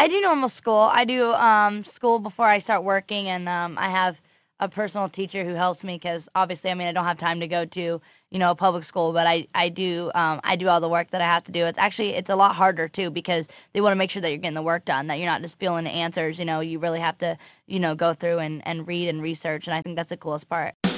I do normal school. I do school before I start working, and I have a personal teacher who helps me because obviously, I mean, I don't have time to go to a public school, but I do all the work that I have to do. It's a lot harder too because they want to make sure that you're getting the work done, that you're not just feeling the answers. You really have to go through and read and research, and I think that's the coolest part.